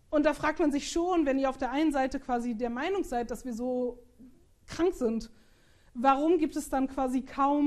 Und da fragt man sich schon, wenn ihr auf der einen Seite quasi der Meinung seid, dass wir so krank sind, warum gibt es dann quasi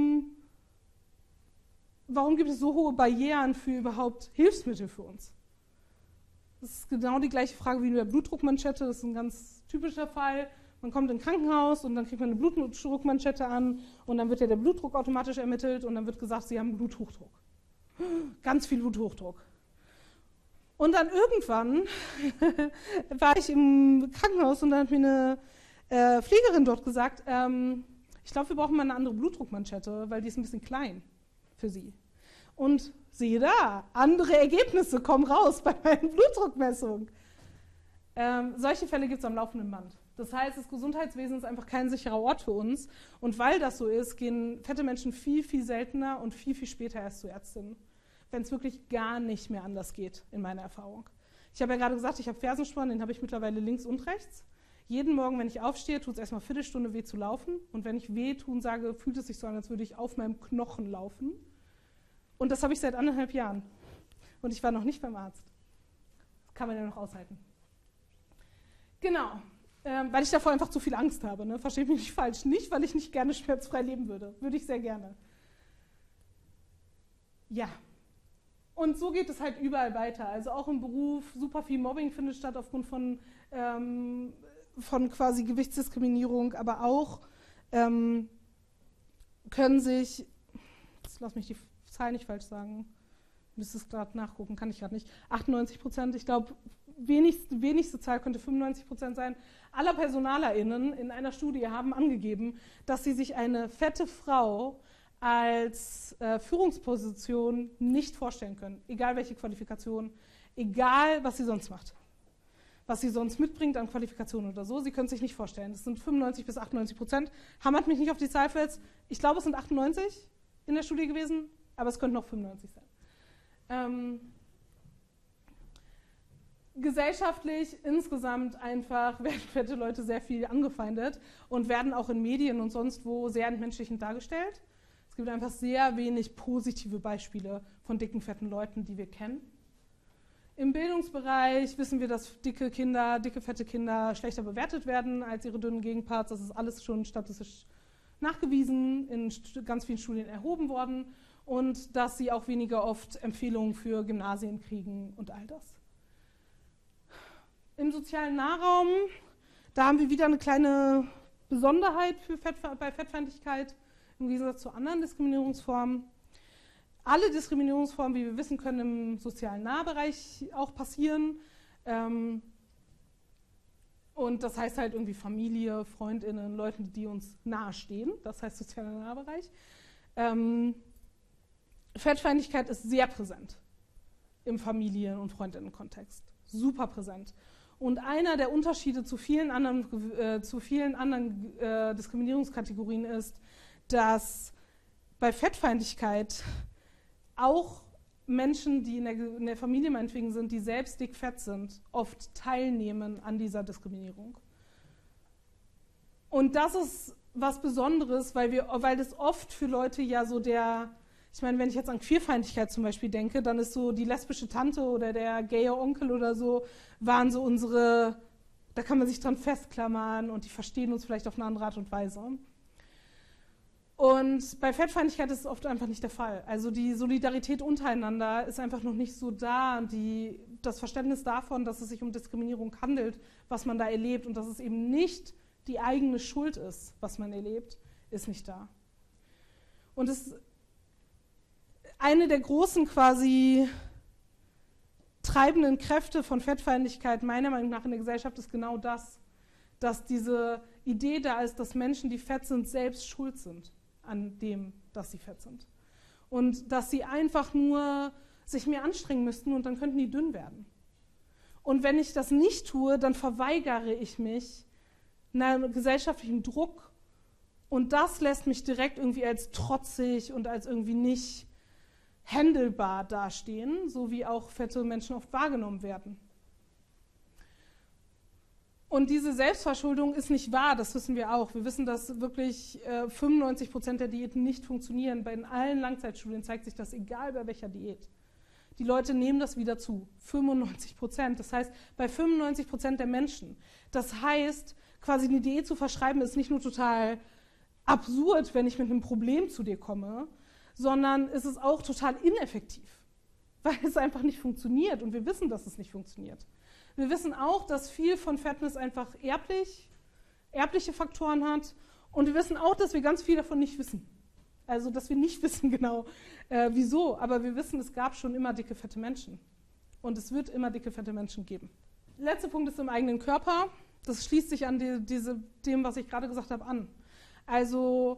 warum gibt es so hohe Barrieren für überhaupt Hilfsmittel für uns? Das ist genau die gleiche Frage wie mit der Blutdruckmanschette, das ist ein ganz typischer Fall. Man kommt in ein Krankenhaus und dann kriegt man eine Blutdruckmanschette an und dann wird ja der Blutdruck automatisch ermittelt und dann wird gesagt, Sie haben Bluthochdruck. Ganz viel Bluthochdruck. Und dann irgendwann war ich im Krankenhaus und dann hat mir eine Pflegerin dort gesagt, ich glaube, wir brauchen mal eine andere Blutdruckmanschette, weil die ist ein bisschen klein für Sie. Und siehe da, andere Ergebnisse kommen raus bei meinen Blutdruckmessungen. Solche Fälle gibt es am laufenden Band. Das heißt, das Gesundheitswesen ist einfach kein sicherer Ort für uns. Und weil das so ist, gehen fette Menschen viel, viel seltener und viel, viel später erst zu Ärztinnen, wenn es wirklich gar nicht mehr anders geht, in meiner Erfahrung. Ich habe ja gerade gesagt, ich habe Fersensporn, den habe ich mittlerweile links und rechts. Jeden Morgen, wenn ich aufstehe, tut es erstmal eine Viertelstunde weh zu laufen. Und wenn ich wehtun sage, fühlt es sich so an, als würde ich auf meinem Knochen laufen. Und das habe ich seit 1,5 Jahren. Und ich war noch nicht beim Arzt. Das kann man ja noch aushalten. Genau, weil ich davor einfach zu viel Angst habe. Ne? Versteht mich nicht falsch. Nicht, weil ich nicht gerne schmerzfrei leben würde. Würde ich sehr gerne. Ja. Und so geht es halt überall weiter. Also auch im Beruf, super viel Mobbing findet statt aufgrund von quasi Gewichtsdiskriminierung, aber auch können sich, jetzt lass mich die Zahl nicht falsch sagen, müsste es gerade nachgucken, kann ich gerade nicht, 98%, ich glaube, wenigste Zahl könnte 95% sein, aller PersonalerInnen in einer Studie haben angegeben, dass sie sich eine fette Frau als Führungsposition nicht vorstellen können, egal welche Qualifikation, egal was sie sonst macht, was sie sonst mitbringt an Qualifikationen oder so, sie können es sich nicht vorstellen. Das sind 95 bis 98%. Hammert mich nicht auf die Zahl fest. Ich glaube, es sind 98 in der Studie gewesen, aber es könnten noch 95 sein. Gesellschaftlich insgesamt einfach werden fette Leute sehr viel angefeindet und werden auch in Medien und sonst wo sehr entmenschlichend dargestellt. Es gibt einfach sehr wenig positive Beispiele von dicken, fetten Leuten, die wir kennen. Im Bildungsbereich wissen wir, dass dicke, fette Kinder schlechter bewertet werden als ihre dünnen Gegenparts. Das ist alles schon statistisch nachgewiesen, in ganz vielen Studien erhoben worden. Und dass sie auch weniger oft Empfehlungen für Gymnasien kriegen und all das. Im sozialen Nahraum, da haben wir wieder eine kleine Besonderheit bei Fettfeindlichkeit im Gegensatz zu anderen Diskriminierungsformen. Alle Diskriminierungsformen, wie wir wissen, können im sozialen Nahbereich auch passieren. Und das heißt halt irgendwie Familie, FreundInnen, Leuten, die uns nahestehen. Das heißt sozialer Nahbereich. Fettfeindlichkeit ist sehr präsent im Familien- und FreundInnen-Kontext. Super präsent. Und einer der Unterschiede zu vielen anderen Diskriminierungskategorien ist, dass bei Fettfeindlichkeit auch Menschen, die in der Familie meinetwegen sind, die selbst dick-fett sind, oft teilnehmen an dieser Diskriminierung. Und das ist was Besonderes, weil das oft für Leute ja so ich meine, wenn ich jetzt an Queerfeindlichkeit zum Beispiel denke, dann ist so die lesbische Tante oder der gaye Onkel oder so, waren so da kann man sich dran festklammern und die verstehen uns vielleicht auf eine andere Art und Weise. Und bei Fettfeindlichkeit ist es oft einfach nicht der Fall. Also die Solidarität untereinander ist einfach noch nicht so da. Das Verständnis davon, dass es sich um Diskriminierung handelt, was man da erlebt und dass es eben nicht die eigene Schuld ist, was man erlebt, ist nicht da. Und eine der großen quasi treibenden Kräfte von Fettfeindlichkeit meiner Meinung nach in der Gesellschaft ist genau das, dass diese Idee da ist, dass Menschen, die fett sind, selbst schuld sind an dem, dass sie fett sind. Und dass sie einfach nur sich mehr anstrengen müssten und dann könnten die dünn werden. Und wenn ich das nicht tue, dann verweigere ich mich einem gesellschaftlichen Druck und das lässt mich direkt irgendwie als trotzig und als irgendwie nicht handelbar dastehen, so wie auch fette Menschen oft wahrgenommen werden. Und diese Selbstverschuldung ist nicht wahr, das wissen wir auch. Wir wissen, dass wirklich 95% der Diäten nicht funktionieren. Bei allen Langzeitstudien zeigt sich das, egal bei welcher Diät. Die Leute nehmen das wieder zu. 95%. Das heißt, bei 95% der Menschen. Das heißt, quasi eine Diät zu verschreiben, ist nicht nur total absurd, wenn ich mit einem Problem zu dir komme, sondern es ist auch total ineffektiv, weil es einfach nicht funktioniert und wir wissen, dass es nicht funktioniert. Wir wissen auch, dass viel von Fatness einfach erbliche Faktoren hat und wir wissen auch, dass wir ganz viel davon nicht wissen. Also, dass wir nicht wissen genau, wieso, aber wir wissen, es gab schon immer dicke, fette Menschen und es wird immer dicke, fette Menschen geben. Letzter Punkt ist im eigenen Körper. Das schließt sich an dem, was ich gerade gesagt habe, an. Also,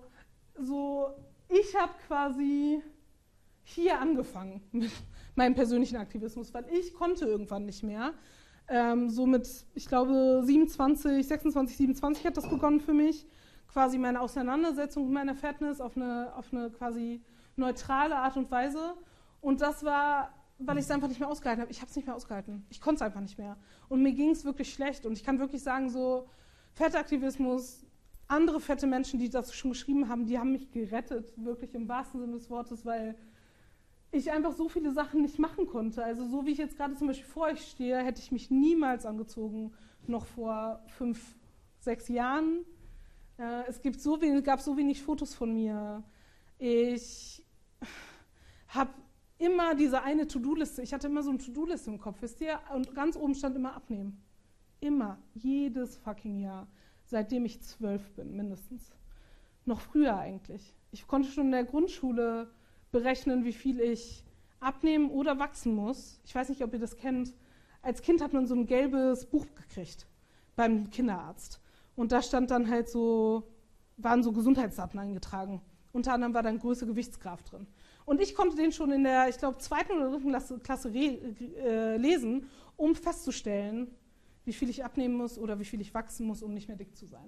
ich habe quasi hier angefangen mit meinem persönlichen Aktivismus, weil ich konnte irgendwann nicht mehr. So mit, ich glaube, 26, 26, 27 hat das begonnen für mich. Quasi meine Auseinandersetzung mit meiner Fatness auf eine quasi neutrale Art und Weise. Und das war, weil ich es einfach nicht mehr ausgehalten habe. Ich habe es nicht mehr ausgehalten. Ich konnte es einfach nicht mehr. Und mir ging es wirklich schlecht. Und ich kann wirklich sagen, so Fettaktivismus, andere fette Menschen, die das schon geschrieben haben, die haben mich gerettet, wirklich im wahrsten Sinne des Wortes, weil ich einfach so viele Sachen nicht machen konnte. Also so wie ich jetzt gerade zum Beispiel vor euch stehe, hätte ich mich niemals angezogen, noch vor 5, 6 Jahren. Es gab so wenig Fotos von mir. Ich habe immer diese eine To-Do-Liste, ich hatte immer so eine To-Do-Liste im Kopf, wisst ihr? Und ganz oben stand immer abnehmen. Immer, jedes fucking Jahr, seitdem ich 12 bin, mindestens. Noch früher eigentlich. Ich konnte schon in der Grundschule berechnen, wie viel ich abnehmen oder wachsen muss. Ich weiß nicht, ob ihr das kennt. Als Kind hat man so ein gelbes Buch gekriegt beim Kinderarzt. Und da stand dann halt waren so Gesundheitsdaten eingetragen. Unter anderem war dann Größe, Gewichtskraft drin. Und ich konnte den schon in der, ich glaube, 2. oder 3. Klasse lesen, um festzustellen, wie viel ich abnehmen muss oder wie viel ich wachsen muss, um nicht mehr dick zu sein.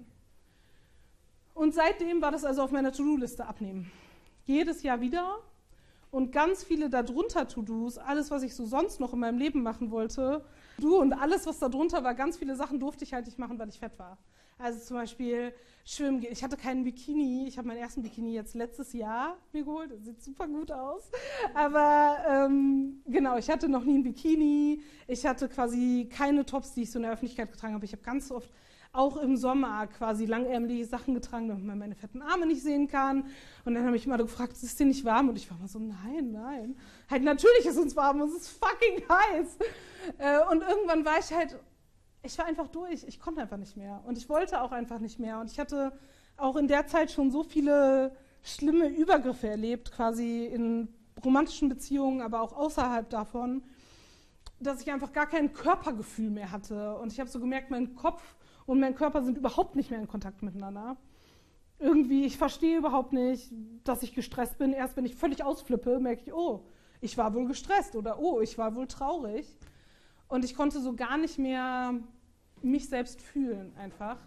Und seitdem war das also auf meiner To-Do-Liste abnehmen. Jedes Jahr wieder. Und ganz viele darunter To-Dos, alles, was ich so sonst noch in meinem Leben machen wollte, und alles, was darunter war, ganz viele Sachen durfte ich halt nicht machen, weil ich fett war. Also zum Beispiel schwimmen gehen. Ich hatte keinen Bikini. Ich habe meinen ersten Bikini jetzt letztes Jahr mir geholt. Das sieht super gut aus. Aber genau, ich hatte noch nie ein Bikini. Ich hatte quasi keine Tops, die ich so in der Öffentlichkeit getragen habe. Ich habe ganz oft auch im Sommer quasi langärmelige Sachen getragen, damit man meine fetten Arme nicht sehen kann. Und dann habe ich immer gefragt, ist dir nicht warm? Und ich war immer so, nein. Halt natürlich ist uns warm, es ist fucking heiß. Und irgendwann war ich war einfach durch. Ich konnte einfach nicht mehr. Und ich wollte auch einfach nicht mehr. Und ich hatte auch in der Zeit schon so viele schlimme Übergriffe erlebt, quasi in romantischen Beziehungen, aber auch außerhalb davon, dass ich einfach gar kein Körpergefühl mehr hatte. Und ich habe so gemerkt, mein Kopf und mein Körper sind überhaupt nicht mehr in Kontakt miteinander. Irgendwie, ich verstehe überhaupt nicht, dass ich gestresst bin. Erst wenn ich völlig ausflippe, merke ich, oh, ich war wohl gestresst oder oh, ich war wohl traurig. Und ich konnte so gar nicht mehr mich selbst fühlen einfach.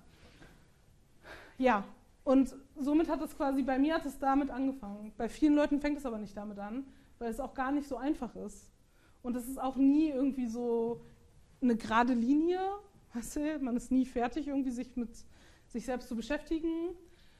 Ja, und somit hat es quasi, bei mir hat es damit angefangen. Bei vielen Leuten fängt es aber nicht damit an, weil es auch gar nicht so einfach ist. Und es ist auch nie irgendwie so eine gerade Linie, weißt du, man ist nie fertig, irgendwie sich mit sich selbst zu beschäftigen.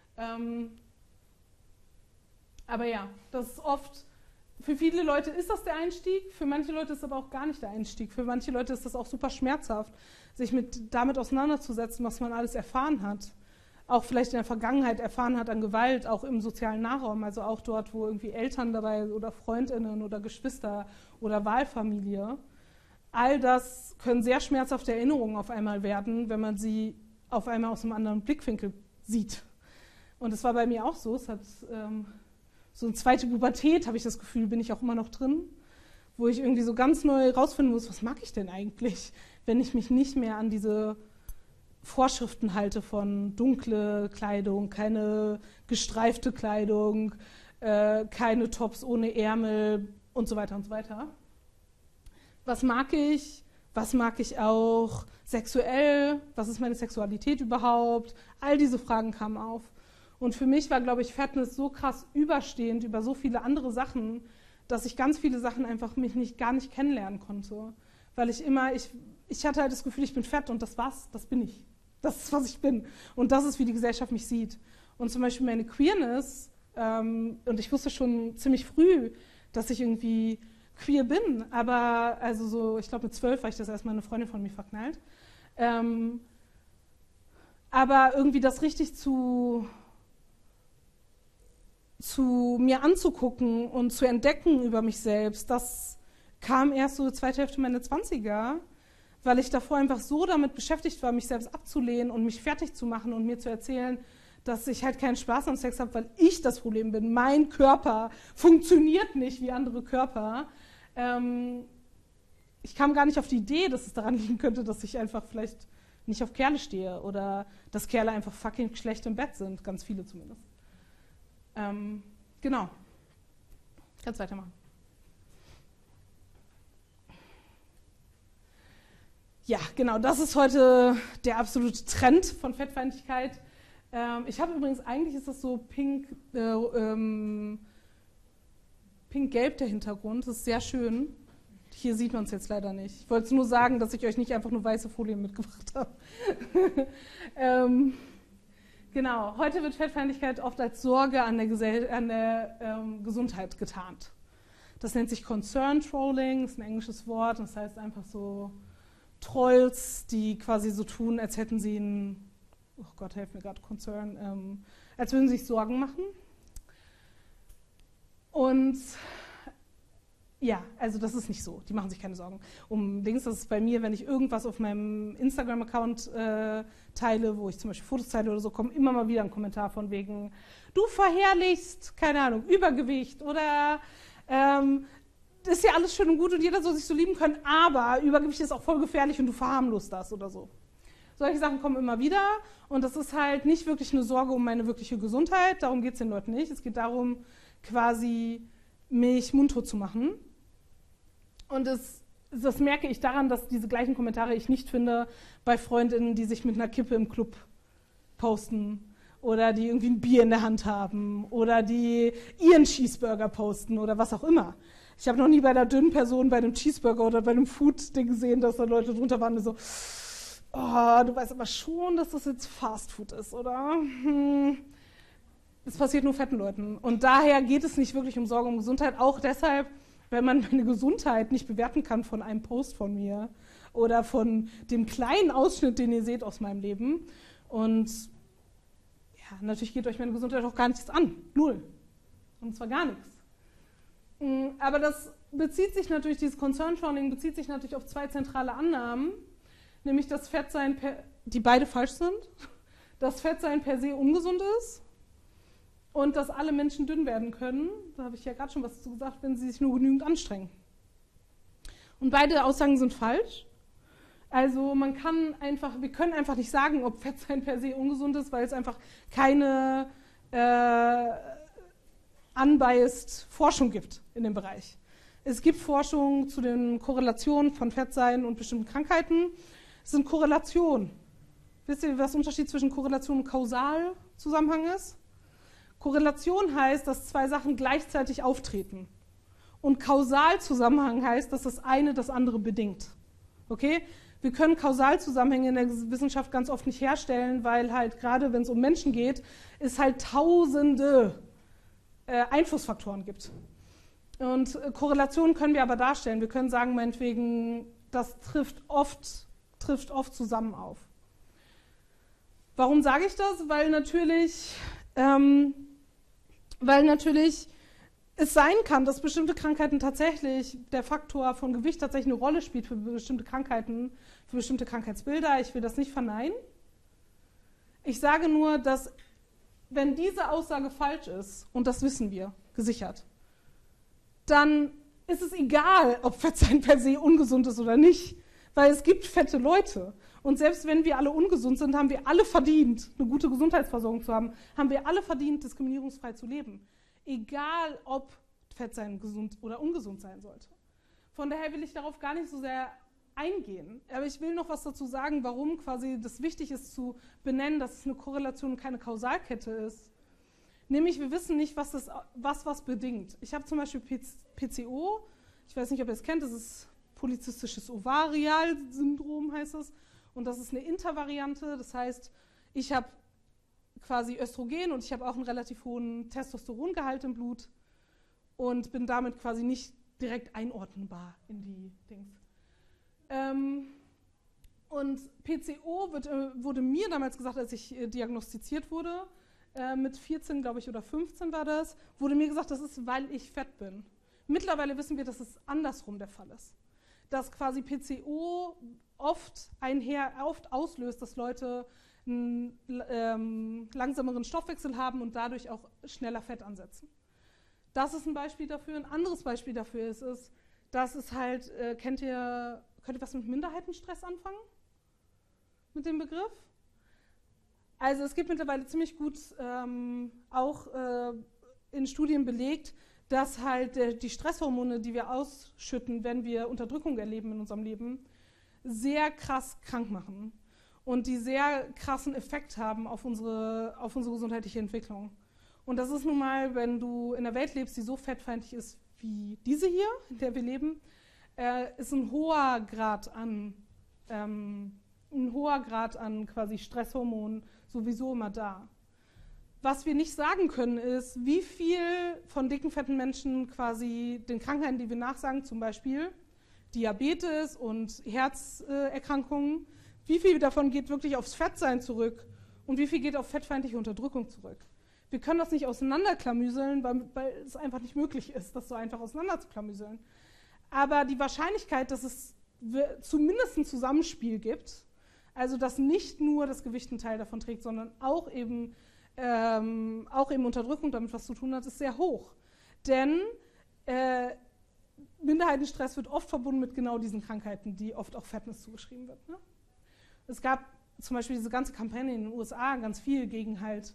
Aber ja, das ist oft, für viele Leute ist das der Einstieg, für manche Leute ist es aber auch gar nicht der Einstieg. Für manche Leute ist das auch super schmerzhaft, sich damit auseinanderzusetzen, was man alles erfahren hat. Auch vielleicht in der Vergangenheit erfahren hat an Gewalt, auch im sozialen Nahraum, also auch dort, wo irgendwie Eltern dabei oder FreundInnen oder Geschwister oder Wahlfamilie. All das können sehr schmerzhafte Erinnerungen auf einmal werden, wenn man sie auf einmal aus einem anderen Blickwinkel sieht. Und es war bei mir auch so, es hat so eine zweite Pubertät, habe ich das Gefühl, bin ich auch immer noch drin, wo ich irgendwie so ganz neu rausfinden muss, was mag ich denn eigentlich, wenn ich mich nicht mehr an diese Vorschriften halte von dunkle Kleidung, keine gestreifte Kleidung, keine Tops ohne Ärmel und so weiter und so weiter. Was mag ich? Was mag ich auch sexuell? Was ist meine Sexualität überhaupt? All diese Fragen kamen auf. Und für mich war, glaube ich, Fatness so krass überstehend über so viele andere Sachen, dass ich ganz viele Sachen einfach gar nicht kennenlernen konnte. Weil ich hatte halt das Gefühl, ich bin fett und das war's, das bin ich. Das ist, was ich bin. Und das ist, wie die Gesellschaft mich sieht. Und zum Beispiel meine Queerness, und ich wusste schon ziemlich früh, dass ich irgendwie queer bin, aber also so, ich glaube mit 12 war ich das erstmal eine Freundin von mir verknallt. Aber irgendwie das richtig zu mir anzugucken und zu entdecken über mich selbst, das kam erst so die zweite Hälfte meiner 20er, weil ich davor einfach so damit beschäftigt war, mich selbst abzulehnen und mich fertig zu machen und mir zu erzählen, dass ich halt keinen Spaß am Sex habe, weil ich das Problem bin. Mein Körper funktioniert nicht wie andere Körper. Ich kam gar nicht auf die Idee, dass es daran liegen könnte, dass ich einfach vielleicht nicht auf Kerle stehe oder dass Kerle einfach fucking schlecht im Bett sind, ganz viele zumindest. Genau. Kannst weitermachen. Ja, genau, das ist heute der absolute Trend von Fettfeindlichkeit. Ich habe übrigens, eigentlich ist das so pink-gelb der Hintergrund, das ist sehr schön. Hier sieht man es jetzt leider nicht. Ich wollte nur sagen, dass ich euch nicht einfach nur weiße Folien mitgebracht habe. Genau, heute wird Fettfeindlichkeit oft als Sorge an der Gesundheit getarnt. Das nennt sich Concern Trolling, das ist ein englisches Wort, das heißt einfach so Trolls, die quasi so tun, als hätten sie einen, oh Gott, helf mir gerade, Concern, als würden sie sich Sorgen machen. Und ja, also das ist nicht so, die machen sich keine Sorgen. Das ist bei mir, wenn ich irgendwas auf meinem Instagram-Account teile, wo ich zum Beispiel Fotos teile oder so, kommt immer mal wieder ein Kommentar von wegen, du verherrlichst, keine Ahnung, Übergewicht oder das ist ja alles schön und gut und jeder soll sich so lieben können, aber Übergewicht ist auch voll gefährlich und du verharmlost das oder so. Solche Sachen kommen immer wieder und das ist halt nicht wirklich eine Sorge um meine wirkliche Gesundheit, darum geht es den Leuten nicht. Es geht darum, quasi mich mundtot zu machen. Und das merke ich daran, dass diese gleichen Kommentare ich nicht finde bei Freundinnen, die sich mit einer Kippe im Club posten oder die irgendwie ein Bier in der Hand haben oder die ihren Cheeseburger posten oder was auch immer. Ich habe noch nie bei einer dünnen Person bei einem Cheeseburger oder bei einem Food-Ding gesehen, dass da Leute drunter waren, die so, oh, du weißt aber schon, dass das jetzt Fastfood ist, oder? Das passiert nur fetten Leuten. Und daher geht es nicht wirklich um Sorge um Gesundheit, auch deshalb, wenn man meine Gesundheit nicht bewerten kann von einem Post von mir oder von dem kleinen Ausschnitt, den ihr seht aus meinem Leben. Und ja, natürlich geht euch meine Gesundheit auch gar nichts an. Null. Und zwar gar nichts. Aber das bezieht sich natürlich, dieses Concern Trolling bezieht sich natürlich auf zwei zentrale Annahmen, nämlich dass Fettsein, die beide falsch sind, dass Fettsein per se ungesund ist und dass alle Menschen dünn werden können, da habe ich ja gerade schon was dazu gesagt, wenn sie sich nur genügend anstrengen. Und beide Aussagen sind falsch. Also wir können einfach nicht sagen, ob Fettsein per se ungesund ist, weil es einfach keine unbiased Forschung gibt in dem Bereich. Es gibt Forschung zu den Korrelationen von Fettsein und bestimmten Krankheiten. Es sind Korrelationen. Wisst ihr, was der Unterschied zwischen Korrelation und Kausalzusammenhang ist? Korrelation heißt, dass zwei Sachen gleichzeitig auftreten. Und Kausalzusammenhang heißt, dass das eine das andere bedingt. Okay? Wir können Kausalzusammenhänge in der Wissenschaft ganz oft nicht herstellen, weil halt gerade, wenn es um Menschen geht, es halt tausende Einflussfaktoren gibt. Und Korrelationen können wir aber darstellen. Wir können sagen, meinetwegen, das trifft oft zusammen auf. Warum sage ich das? Weil natürlich es sein kann, dass bestimmte Krankheiten tatsächlich, der Faktor von Gewicht tatsächlich eine Rolle spielt für bestimmte Krankheiten, für bestimmte Krankheitsbilder. Ich will das nicht verneinen. Ich sage nur, dass wenn diese Aussage falsch ist, und das wissen wir, gesichert, dann ist es egal, ob Fettsein per se ungesund ist oder nicht, weil es gibt fette Leute. Und selbst wenn wir alle ungesund sind, haben wir alle verdient, eine gute Gesundheitsversorgung zu haben, haben wir alle verdient, diskriminierungsfrei zu leben. Egal, ob Fettsein gesund oder ungesund sein sollte. Von daher will ich darauf gar nicht so sehr eingehen. Aber ich will noch was dazu sagen, warum quasi das wichtig ist zu benennen, dass es eine Korrelation und keine Kausalkette ist. Nämlich, wir wissen nicht, was bedingt. Ich habe zum Beispiel PCO, ich weiß nicht, ob ihr es kennt, das ist Polyzystisches Ovarialsyndrom heißt es. Und das ist eine Intervariante, das heißt, ich habe quasi Östrogen und ich habe auch einen relativ hohen Testosterongehalt im Blut und bin damit quasi nicht direkt einordnbar in die Dings. Und PCO wurde mir damals gesagt, als ich diagnostiziert wurde, mit 14, glaube ich, oder 15 war das, wurde mir gesagt, das ist, weil ich fett bin. Mittlerweile wissen wir, dass es andersrum der Fall ist. Dass quasi PCO oft auslöst, dass Leute einen langsameren Stoffwechsel haben und dadurch auch schneller Fett ansetzen. Das ist ein Beispiel dafür. Ein anderes Beispiel dafür ist, dass es halt, könnt ihr was mit Minderheitenstress anfangen? Mit dem Begriff? Also es gibt mittlerweile ziemlich gut auch in Studien belegt, dass halt die Stresshormone, die wir ausschütten, wenn wir Unterdrückung erleben in unserem Leben, sehr krass krank machen und die sehr krassen Effekt haben auf unsere gesundheitliche Entwicklung. Und das ist nun mal, wenn du in einer Welt lebst, die so fettfeindlich ist wie diese hier, in der wir leben, ist ein hoher Grad an quasi Stresshormonen sowieso immer da. Was wir nicht sagen können, ist, wie viel von dicken, fetten Menschen quasi den Krankheiten, die wir nachsagen, zum Beispiel Diabetes und Herzerkrankungen, wie viel davon geht wirklich aufs Fettsein zurück und wie viel geht auf fettfeindliche Unterdrückung zurück. Wir können das nicht auseinanderklamüseln, weil es einfach nicht möglich ist, das so einfach auseinanderzuklamüseln. Aber die Wahrscheinlichkeit, dass es zumindest ein Zusammenspiel gibt, also dass nicht nur das Gewicht einen Teil davon trägt, sondern auch eben Unterdrückung damit was zu tun hat, ist sehr hoch. Denn Minderheitenstress wird oft verbunden mit genau diesen Krankheiten, die oft auch Fatness zugeschrieben wird. Ne? Es gab zum Beispiel diese ganze Kampagne in den USA ganz viel gegen halt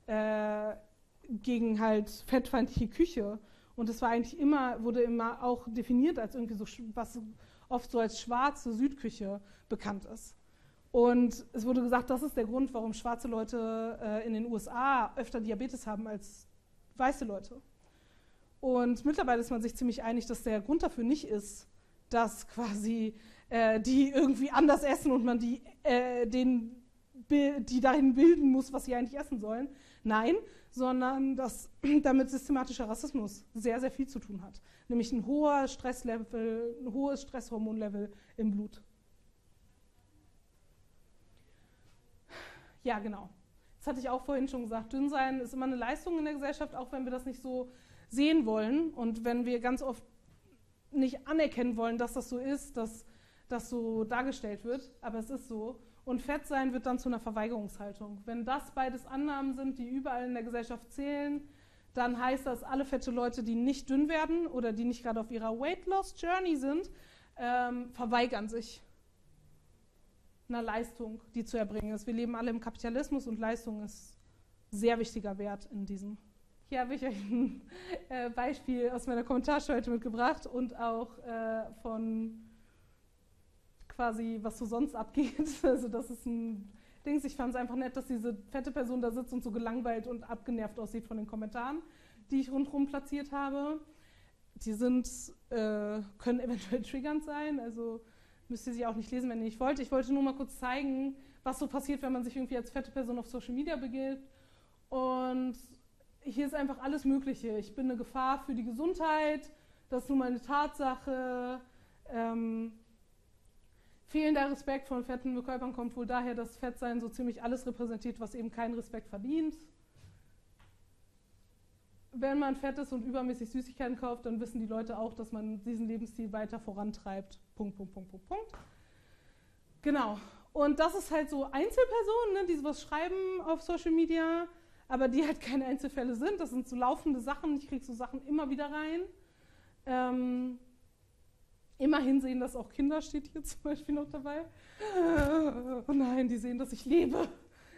fettfeindliche Küche. Und das war eigentlich wurde immer auch definiert als irgendwie so, was oft so als schwarze Südküche bekannt ist. Und es wurde gesagt, das ist der Grund, warum schwarze Leute in den USA öfter Diabetes haben als weiße Leute. Und mittlerweile ist man sich ziemlich einig, dass der Grund dafür nicht ist, dass quasi die irgendwie anders essen und man die dahin bilden muss, was sie eigentlich essen sollen. Nein, sondern dass damit systematischer Rassismus sehr, sehr viel zu tun hat. Nämlich ein hohes Stresshormonlevel im Blut. Ja, genau. Das hatte ich auch vorhin schon gesagt. Dünn sein ist immer eine Leistung in der Gesellschaft, auch wenn wir das nicht so sehen wollen und wenn wir ganz oft nicht anerkennen wollen, dass das so ist, dass das so dargestellt wird. Aber es ist so. Und Fett sein wird dann zu einer Verweigerungshaltung. Wenn das beides Annahmen sind, die überall in der Gesellschaft zählen, dann heißt das, alle fette Leute, die nicht dünn werden oder die nicht gerade auf ihrer Weight-Loss-Journey sind, verweigern sich einer Leistung, die zu erbringen ist. Wir leben alle im Kapitalismus und Leistung ist ein sehr wichtiger Wert in diesem. Hier habe ich euch ein Beispiel aus meiner Kommentarspalte mitgebracht und auch von quasi, was so sonst abgeht. Also das ist ein Dings. Ich fand es einfach nett, dass diese fette Person da sitzt und so gelangweilt und abgenervt aussieht von den Kommentaren, die ich rundherum platziert habe. Die können eventuell triggernd sein, also müsst ihr sie auch nicht lesen, wenn ihr nicht wollt. Ich wollte nur mal kurz zeigen, was so passiert, wenn man sich irgendwie als fette Person auf Social Media begibt. Und hier ist einfach alles Mögliche. Ich bin eine Gefahr für die Gesundheit, das ist nun mal eine Tatsache. Fehlender Respekt von fetten Körpern kommt wohl daher, dass Fettsein so ziemlich alles repräsentiert, was eben keinen Respekt verdient. Wenn man fett ist und übermäßig Süßigkeiten kauft, dann wissen die Leute auch, dass man diesen Lebensstil weiter vorantreibt. Punkt. Genau. Und das ist halt so Einzelpersonen, ne, die sowas schreiben auf Social Media, aber die halt keine Einzelfälle sind. Das sind so laufende Sachen. Ich kriege so Sachen immer wieder rein. Immerhin sehen das auch Kinder, steht hier zum Beispiel noch dabei. Oh nein, die sehen, dass ich lebe.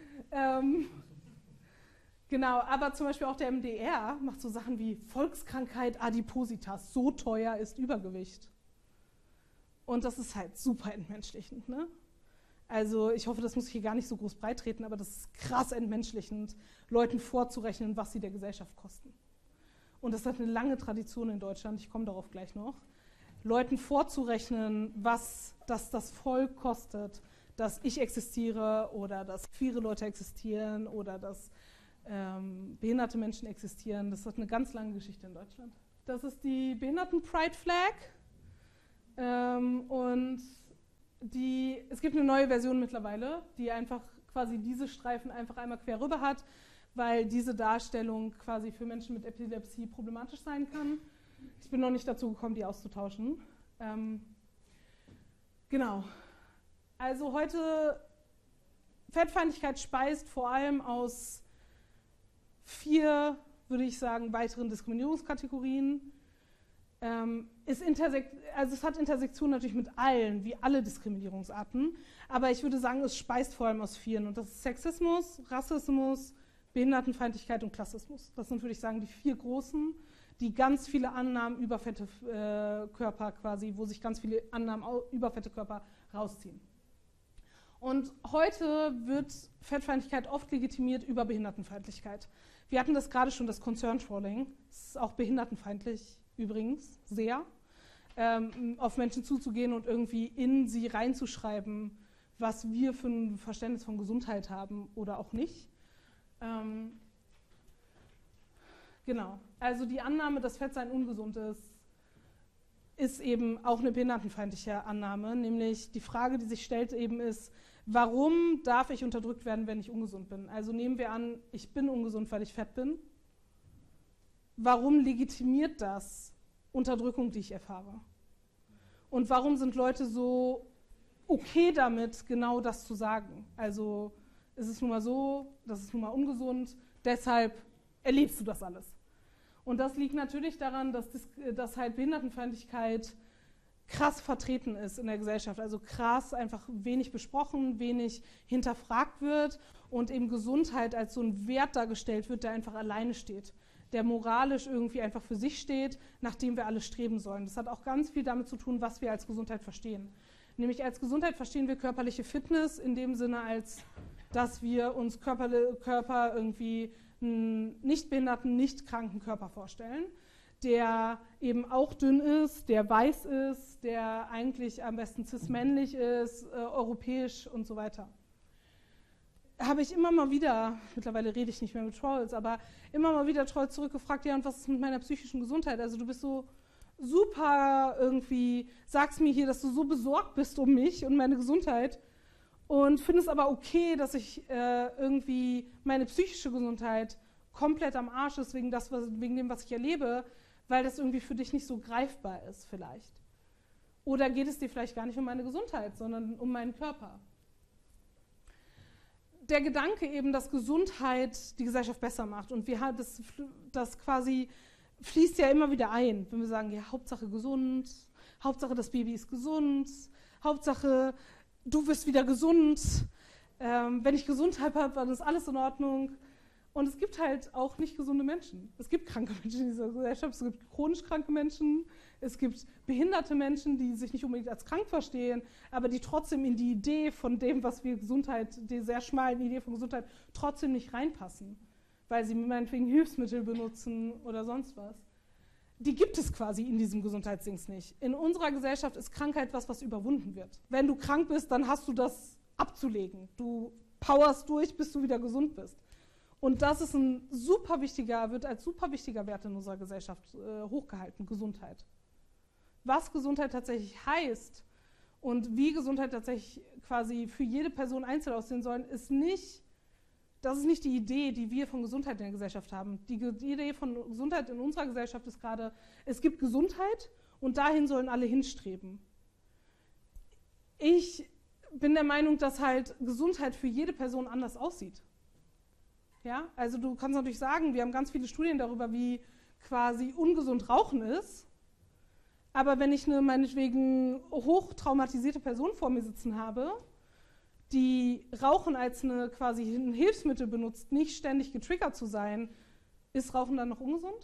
Genau, aber zum Beispiel auch der MDR macht so Sachen wie Volkskrankheit Adipositas, so teuer ist Übergewicht. Und das ist halt super entmenschlichend, ne? Also ich hoffe, das muss ich hier gar nicht so groß breitreten, aber das ist krass entmenschlichend, Leuten vorzurechnen, was sie der Gesellschaft kosten. Und das hat eine lange Tradition in Deutschland, ich komme darauf gleich noch. Leuten vorzurechnen, was das Volk kostet, dass ich existiere oder dass queere Leute existieren oder dass behinderte Menschen existieren. Das hat eine ganz lange Geschichte in Deutschland. Das ist die Behinderten-Pride-Flag. Und es gibt eine neue Version mittlerweile, die einfach quasi diese Streifen einfach einmal quer rüber hat, weil diese Darstellung quasi für Menschen mit Epilepsie problematisch sein kann. Ich bin noch nicht dazu gekommen, die auszutauschen. Genau. Also heute, Fettfeindlichkeit speist vor allem aus 4, würde ich sagen, weiteren Diskriminierungskategorien. Es hat Intersektion natürlich mit allen, wie alle Diskriminierungsarten, aber ich würde sagen, es speist vor allem aus 4. Und das ist Sexismus, Rassismus, Behindertenfeindlichkeit und Klassismus. Das sind, würde ich sagen, die 4 großen, die ganz viele Annahmen über fette Körper quasi, wo sich ganz viele Annahmen über fette Körper rausziehen. Und heute wird Fettfeindlichkeit oft legitimiert über Behindertenfeindlichkeit. Wir hatten das gerade schon, das Concern Trolling. Das ist auch behindertenfeindlich übrigens, sehr. Auf Menschen zuzugehen und irgendwie in sie reinzuschreiben, was wir für ein Verständnis von Gesundheit haben oder auch nicht. Genau. Also die Annahme, dass Fettsein ungesund ist eben auch eine behindertenfeindliche Annahme. Nämlich die Frage, die sich stellt eben ist, warum darf ich unterdrückt werden, wenn ich ungesund bin? Also nehmen wir an, ich bin ungesund, weil ich fett bin. Warum legitimiert das Unterdrückung, die ich erfahre? Und warum sind Leute so okay damit, genau das zu sagen? Also ist es nun mal so, das ist nun mal ungesund, deshalb erlebst du das alles. Und das liegt natürlich daran, dass halt Behindertenfeindlichkeit krass vertreten ist in der Gesellschaft. Also krass einfach wenig besprochen, wenig hinterfragt wird und eben Gesundheit als so ein Wert dargestellt wird, der einfach alleine steht, der moralisch irgendwie einfach für sich steht, nach dem wir alle streben sollen. Das hat auch ganz viel damit zu tun, was wir als Gesundheit verstehen. Nämlich als Gesundheit verstehen wir körperliche Fitness in dem Sinne, als dass wir uns Körper irgendwie einen nicht behinderten, nicht kranken Körper vorstellen, der eben auch dünn ist, der weiß ist, der eigentlich am besten cis-männlich ist, europäisch und so weiter. Habe ich immer mal wieder, mittlerweile rede ich nicht mehr mit Trolls, aber immer mal wieder Trolls zurückgefragt, ja, und was ist mit meiner psychischen Gesundheit? Also du bist so super irgendwie, sagst mir hier, dass du so besorgt bist um mich und meine Gesundheit und findest aber okay, dass ich irgendwie meine psychische Gesundheit komplett am Arsch ist wegen dem, was ich erlebe, weil das irgendwie für dich nicht so greifbar ist vielleicht. Oder geht es dir vielleicht gar nicht um meine Gesundheit, sondern um meinen Körper? Der Gedanke eben, dass Gesundheit die Gesellschaft besser macht und das quasi fließt ja immer wieder ein, wenn wir sagen, ja, Hauptsache gesund, Hauptsache das Baby ist gesund, Hauptsache du wirst wieder gesund, wenn ich Gesundheit habe, dann ist alles in Ordnung. Und es gibt halt auch nicht gesunde Menschen. Es gibt kranke Menschen in dieser Gesellschaft, es gibt chronisch kranke Menschen, es gibt behinderte Menschen, die sich nicht unbedingt als krank verstehen, aber die trotzdem in die Idee von dem, was wir Gesundheit, die sehr schmalen Idee von Gesundheit, trotzdem nicht reinpassen, weil sie meinetwegen Hilfsmittel benutzen oder sonst was. Die gibt es quasi in diesem Gesundheitsdings nicht. In unserer Gesellschaft ist Krankheit was überwunden wird. Wenn du krank bist, dann hast du das abzulegen. Du powerst durch, bis du wieder gesund bist. Und das ist wird als super wichtiger Wert in unserer Gesellschaft hochgehalten, Gesundheit. Was Gesundheit tatsächlich heißt und wie Gesundheit tatsächlich quasi für jede Person einzeln aussehen soll, das ist nicht die Idee, die wir von Gesundheit in der Gesellschaft haben. Die Idee von Gesundheit in unserer Gesellschaft ist gerade, es gibt Gesundheit und dahin sollen alle hinstreben. Ich bin der Meinung, dass halt Gesundheit für jede Person anders aussieht. Ja, also du kannst natürlich sagen, wir haben ganz viele Studien darüber, wie quasi ungesund Rauchen ist, aber wenn ich eine meinetwegen hochtraumatisierte Person vor mir sitzen habe, die Rauchen als quasi ein Hilfsmittel benutzt, nicht ständig getriggert zu sein, ist Rauchen dann noch ungesund?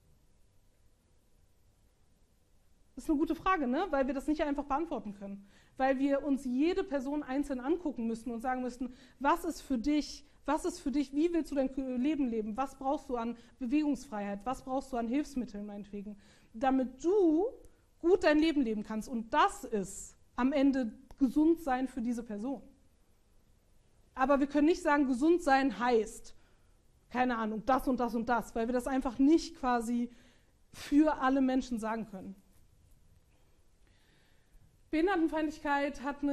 Das ist eine gute Frage, ne? Weil wir das nicht einfach beantworten können. Weil wir uns jede Person einzeln angucken müssen und sagen müssten, was ist für dich, wie willst du dein Leben leben, was brauchst du an Bewegungsfreiheit, was brauchst du an Hilfsmitteln meinetwegen, damit du gut dein Leben leben kannst. Und das ist am Ende gesund sein für diese Person. Aber wir können nicht sagen, gesund sein heißt, keine Ahnung, das und das und das, weil wir das einfach nicht quasi für alle Menschen sagen können. Behindertenfeindlichkeit hat eine